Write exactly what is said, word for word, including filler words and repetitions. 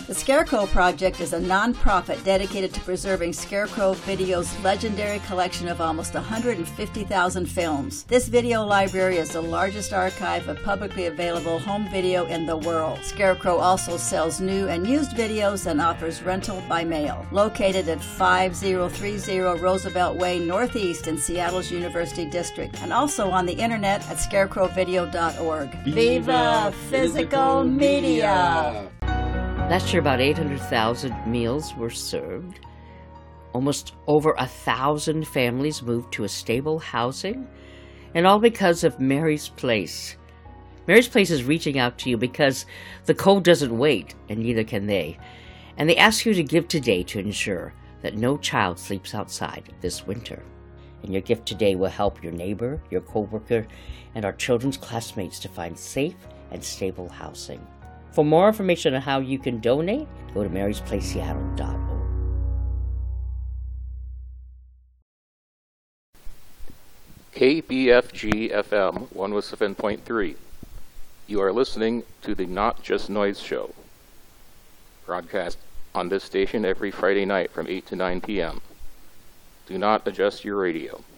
The Scarecrow Project is a non-profit dedicated to preserving Scarecrow Video's legendary collection of almost one hundred fifty thousand films. This video library is the largest archive of publicly available home video in the world. Scarecrow also sells new and used videos and offers rental by mail. Located at five oh three oh Roosevelt Way Northeast in Seattle's University District, and also on the internet at scarecrow video dot org. Viva Physical Media! Last year, about eight hundred thousand meals were served. Almost over a thousand families moved to a stable housing, and all because of Mary's Place. Mary's Place is reaching out to you because the cold doesn't wait, and neither can they. And they ask you to give today to ensure that no child sleeps outside this winter. And your gift today will help your neighbor, your coworker, and our children's classmates to find safe and stable housing. For more information on how you can donate, go to marys place seattle dot org. K B F G F M one oh seven point three. You are listening to the Not Just Noise Show, broadcast on this station every Friday night from eight to nine p m Do not adjust your radio.